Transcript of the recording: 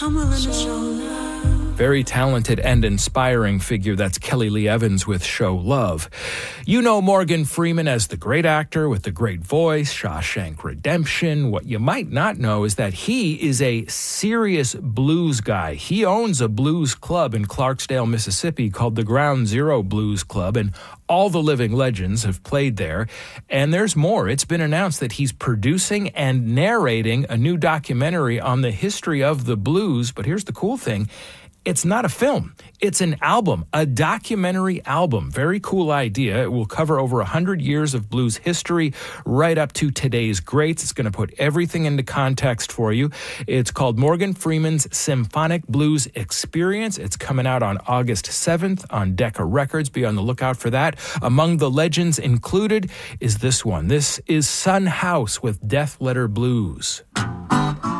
I'm willing to show love. Very talented and inspiring figure. That's Kelly Lee Evans with Show Love. You know Morgan Freeman as the great actor with the great voice, Shawshank Redemption. What you might not know is that he is a serious blues guy. He owns a blues club in Clarksdale, Mississippi called the Ground Zero Blues Club, and all the living legends have played there. And there's more. It's been announced that he's producing and narrating a new documentary on the history of the blues. But here's the cool thing. It's not a film. It's an album, a documentary album. Very cool idea. It will cover over 100 years of blues history right up to today's greats. It's going to put everything into context for you. It's called Morgan Freeman's Symphonic Blues Experience. It's coming out on August 7th on Decca Records. Be on the lookout for that. Among the legends included is this one. This is Son House with Death Letter Blues.